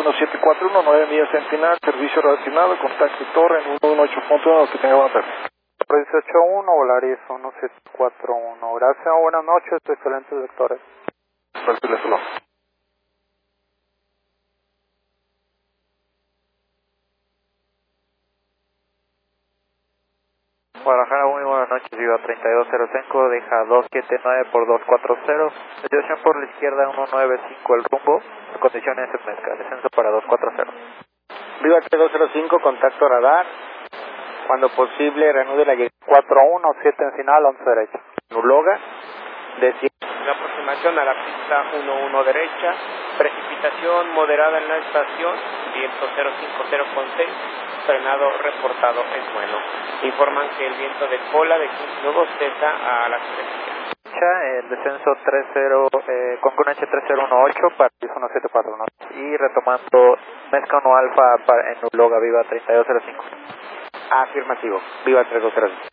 1741, 9 millas Sentinel, servicio relacionado, contacto torre en 118.1, que tenga buena tarde. 181, Volaris 1741. Gracias, buenas noches, excelentes lectores. Perfecto, solo. Guadalajara, muy buenas noches, Viva 3205, deja 279 por 240, desviación por la izquierda 195 el rumbo, condiciones en mezcla, descenso para 240. Viva 3205, contacto radar, cuando posible reanude la llegada. 417 en final, 11 derecha. Nuloga, desciende. La aproximación a la pista 11 derecha, precipitación moderada en la estación, viento 050 con 6, frenado reportado en vuelo. Informan que el viento de cola de 15 Z a la sureste. El descenso 30, concurrencia 3018 para 1741. Y retomando mezcla 1 alfa en Nuloga, Viva 3205. Afirmativo, Viva 3205.